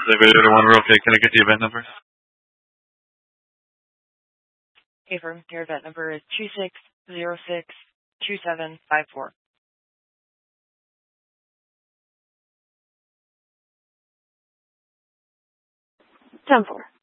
Elevator one real quick. Can I get the event number? Hey, firm. Your event number is 26062754. 10-4.